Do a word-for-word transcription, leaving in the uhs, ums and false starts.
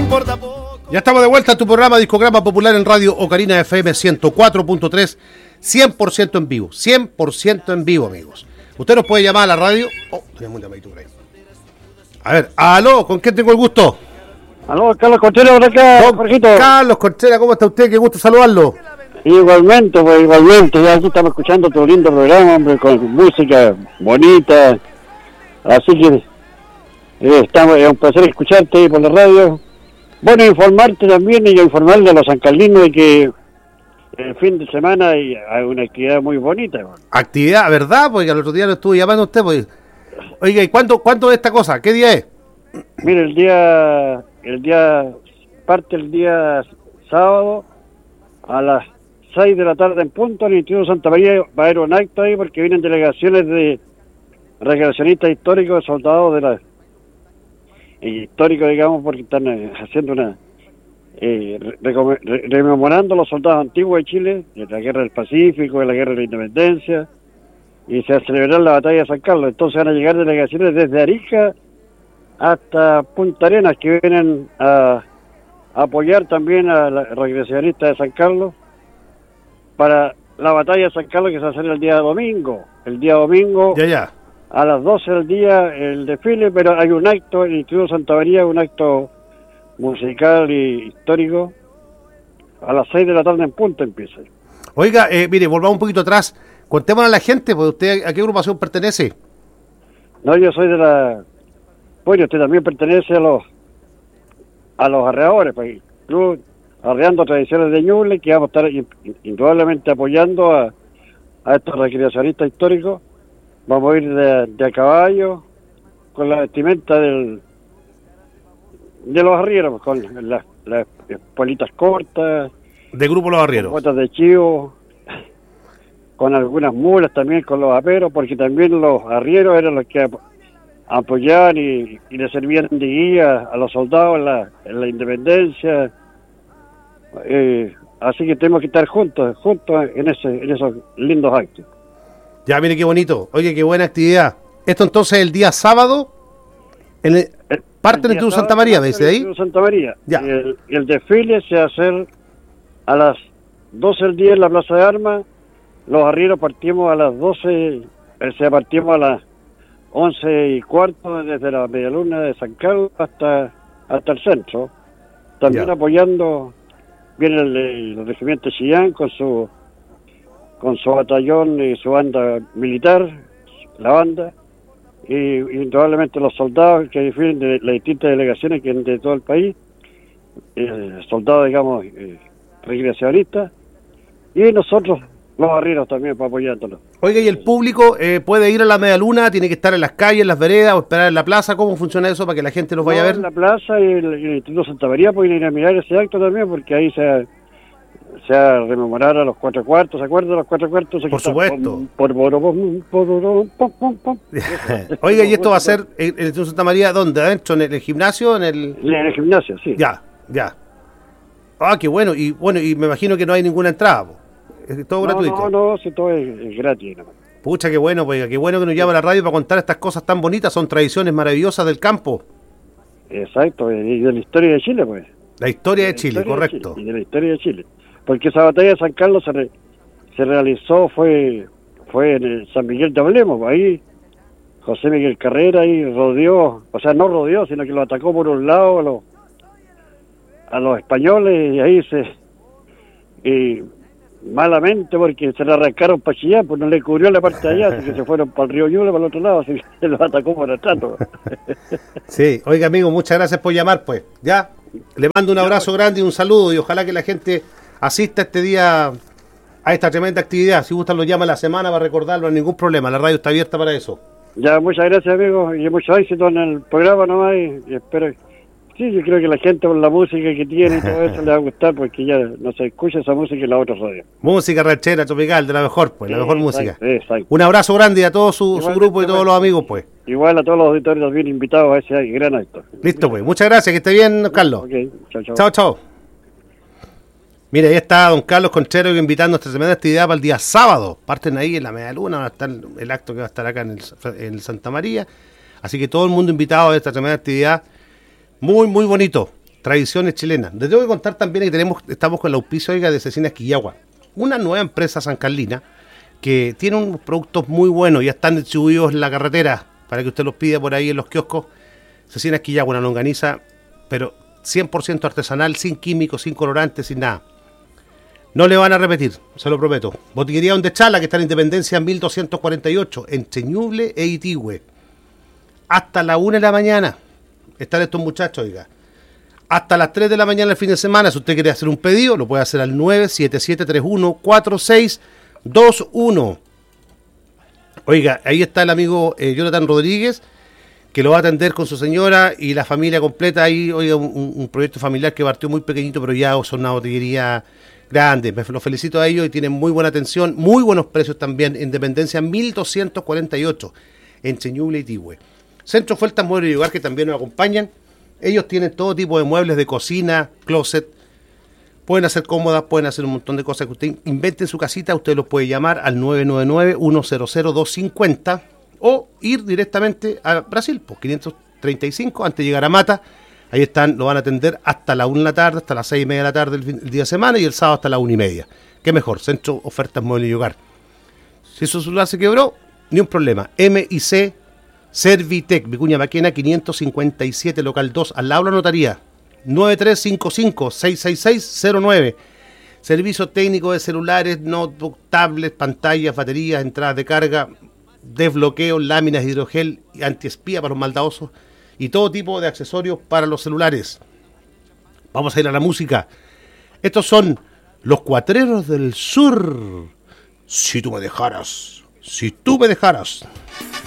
importa poco. Ya estamos de vuelta a tu programa Discograma Popular en Radio Ocarina F M ciento cuatro punto tres, cien por ciento en vivo, cien por ciento en vivo, amigos. Usted nos puede llamar a la radio. Oh, tenemos un llamadito por ahí. A ver, aló, ¿con quién tengo el gusto? Aló, Carlos Contreras, por acá, Don Jorgito. Carlos Contreras, ¿cómo está usted? Qué gusto saludarlo. Igualmente, pues igualmente, ya aquí estamos escuchando tu lindo programa, hombre, con música bonita, así que eh, estamos, es un placer escucharte ahí por la radio. Bueno, informarte también y informarle a los sancarlinos de que el fin de semana hay, hay una actividad muy bonita. Bueno. Actividad, ¿verdad? Porque al otro día lo estuve llamando a usted, pues. Oiga, ¿y cuánto, cuánto es esta cosa? ¿Qué día es? Mire, el día, el día, parte el día sábado a las seis de la tarde en punto, en el Instituto Santa María va a haber un acto ahí porque vienen delegaciones de recreacionistas históricos, soldados de la históricos, digamos, porque están eh, haciendo una eh, re, re, rememorando los soldados antiguos de Chile, de la Guerra del Pacífico, de la Guerra de la Independencia, y se va a celebrar la batalla de San Carlos. Entonces van a llegar delegaciones desde Arica hasta Punta Arenas que vienen a, a apoyar también a la recreacionista de San Carlos para la batalla de San Carlos, que se va a hacer el día domingo. El día domingo, ya, ya. A las doce del día el desfile, pero hay un acto en el Instituto Santa María, un acto musical y histórico. A las seis de la tarde en punto empieza. Oiga, eh, mire, volvamos un poquito atrás. Contémonos a la gente, pues usted, ¿a qué agrupación pertenece? No, yo soy de la... Bueno, usted también pertenece a los a los arreadores, pues, Club Arreando Tradiciones de Ñuble, que vamos a estar indudablemente apoyando a, a estos recreacionistas históricos. Vamos a ir de, de a caballo, con la vestimenta del de los arrieros, con las, las politas cortas. De Grupo Los Arrieros. Botas de chivo, con algunas mulas también, con los aperos, porque también los arrieros eran los que apoyaban y, y le servían de guía a los soldados en la, en la independencia. Eh, así que tenemos que estar juntos, juntos en, ese, en esos lindos actos. Ya, mire qué bonito. Oye, qué buena actividad. Esto entonces el día sábado, en el, el, parte del Instituto Santa María, ¿me dice ahí? Santa María. Ya. Y el, el desfile se va a hacer a las doce del día en la Plaza de Armas. Los arrieros partimos a las doce, o sea, partimos a las once y cuarto desde la medialuna de San Carlos hasta hasta el centro. También ya. Apoyando, viene el, el regimiento Chillán con su con su batallón y su banda militar, la banda, y, y indudablemente los soldados que defienden de las distintas delegaciones que de todo el país, eh, soldados, digamos, eh, recreacionistas, y nosotros, los arrieros también, para apoyándolos. Oiga, ¿y el público eh, puede ir a la medialuna, tiene que estar en las calles, en las veredas, o esperar en la plaza? ¿Cómo funciona eso para que la gente los vaya no, a ver? En la plaza y el, el Instituto Santa María pueden ir a mirar ese acto también, porque ahí se... se va a rememorar a los cuatro cuartos, ¿se acuerdan de los cuatro cuartos? Por supuesto. Por, por, por, por, por, por, Oiga, ¿y esto va a ser en el Instituto Santa María dónde? ¿Adentro? ¿En el, el gimnasio? En el... en el gimnasio, sí. Ya, ya. Ah, qué bueno. Y bueno, y me imagino que no hay ninguna entrada, po. Es todo no, gratuito. No, no, si todo es, es gratis. No. Pucha, qué bueno, pues, qué bueno que nos llama a la radio para contar estas cosas tan bonitas, son tradiciones maravillosas del campo. Exacto, y de la historia de Chile, pues. La historia de, de Chile, historia correcto. De Chile, y de la historia de Chile. Porque esa batalla de San Carlos se, re, se realizó, fue fue en el San Miguel de Hablemos, ahí José Miguel Carrera ahí rodeó, o sea, no rodeó, sino que lo atacó por un lado a los, a los españoles, y ahí se, y malamente, porque se le arrancaron para Chillán, pues no le cubrió la parte de allá, así que se fueron para el río Ñuble, para el otro lado, así que se los atacó por atrás. Sí, oiga amigo, muchas gracias por llamar, pues, ya, le mando un abrazo grande y un saludo, y ojalá que la gente asista este día a esta tremenda actividad. Si gustan lo llama la semana para recordarlo, no hay ningún problema, la radio está abierta para eso. Ya, muchas gracias amigos, y mucho éxito en el programa nomás, y, y espero, sí, yo creo que la gente con la música que tiene y todo eso le va a gustar, porque ya no se escucha esa música en la otra radio. Música ranchera, tropical, de la mejor, pues, la sí, mejor exacto, música. Exacto. Un abrazo grande a todo su, su grupo y todos los amigos, pues. Igual a todos los auditores también invitados a ese gran acto. Listo, pues, muchas gracias, que esté bien, Carlos. Ok, chao, chao. Chao, chao. Mire, ahí está don Carlos Contreras invitando a esta tremenda actividad para el día sábado. Parten ahí en la media luna, va a estar el acto que va a estar acá en el, en el Santa María. Así que todo el mundo invitado a esta tremenda actividad. Muy, muy bonito. tradiciones chilenas. Les tengo que contar también que tenemos, estamos con el auspicio, oiga, de Cecinas Quillagua, una nueva empresa San Carlina que tiene unos productos muy buenos, ya están distribuidos en la carretera para que usted los pida por ahí en los kioscos. Cecinas Quillagua, una longaniza, pero cien por ciento artesanal, sin químicos, sin colorantes, sin nada. No le van a repetir, se lo prometo. Botillería Donde Chala, que está en Independencia mil doscientos cuarenta y ocho, entre Ñuble e Itigüe. Hasta la una de la mañana están estos muchachos, oiga. Hasta las tres de la mañana el fin de semana, si usted quiere hacer un pedido, lo puede hacer al nueve siete siete tres uno cuatro seis dos uno. Oiga, ahí está el amigo eh, Jonathan Rodríguez, que lo va a atender con su señora y la familia completa. Ahí, oiga, un, un proyecto familiar que partió muy pequeñito, pero ya son una botillería grande. Me los felicito a ellos y tienen muy buena atención, muy buenos precios también. Independencia mil doscientos cuarenta y ocho, en Ñuble y Itigüe. Centro Ofertas Muebles y Hogar, que también nos acompañan. Ellos tienen todo tipo de muebles de cocina, closet. Pueden hacer cómodas, pueden hacer un montón de cosas que usted invente en su casita. Usted los puede llamar al nueve nueve nueve, uno cero cero, dos cinco cero o ir directamente a Brasil, por quinientos treinta y cinco, antes de llegar a Mata. Ahí están, lo van a atender hasta la una de la tarde, hasta las seis y media de la tarde el, fin, el día de semana, y el sábado hasta la una y media. ¿Qué mejor? Centro Ofertas Muebles y Hogar. Si su celular se quebró, ni un problema. M I C Servitec, Vicuña Maquena quinientos cincuenta y siete, local dos, al lado de la notaría. nueve tres cinco cinco, seis seis seis cero nueve. Servicio técnico de celulares, notebook, tablets, pantallas, baterías, entradas de carga, desbloqueo, láminas de hidrogel, antiespía para los maldadosos y todo tipo de accesorios para los celulares. Vamos a ir a la música. Estos son los Cuatreros del Sur. Si tú me dejaras, si tú me dejaras.